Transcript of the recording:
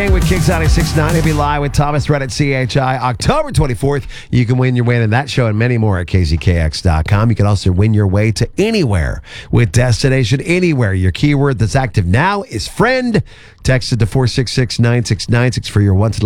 With Kings 96.9, he'll be live with Thomas Red at CHI October 24th. You can win your way to that show and many more at KZKX.com. You can also win your way to anywhere with Destination Anywhere. Your keyword that's active now is friend. Text it to 466-9696 for your once